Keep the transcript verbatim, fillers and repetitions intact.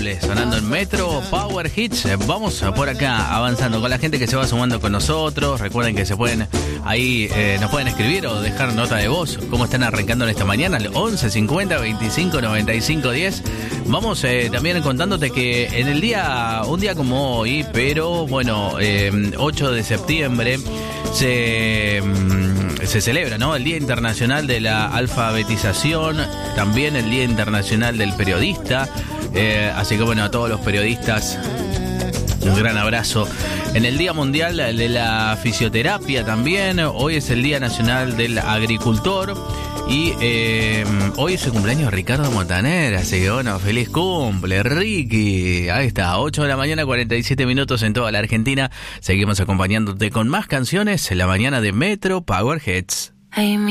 Inolvidable, sonando en Metro Power Hits. Vamos por acá avanzando con la gente que se va sumando con nosotros. Recuerden que se pueden ahí, eh, nos pueden escribir o dejar nota de voz. ¿Cómo están arrancando en esta mañana? Al once cincuenta veinticinco noventa y cinco diez. Vamos eh, también contándote que en el día, un día como hoy, pero bueno, eh, ocho de septiembre, se, se celebra, ¿no?, el Día Internacional de la Alfabetización, también el Día Internacional del Periodista. Eh, así que bueno, a todos los periodistas, un gran abrazo. En el Día Mundial de la Fisioterapia también, hoy es el Día Nacional del Agricultor. Y eh, hoy es el cumpleaños de Ricardo Montaner, así que bueno, feliz cumple, Ricky. Ahí está, ocho de la mañana, cuarenta y siete minutos en toda la Argentina. Seguimos acompañándote con más canciones en la mañana de Metro Power Hits.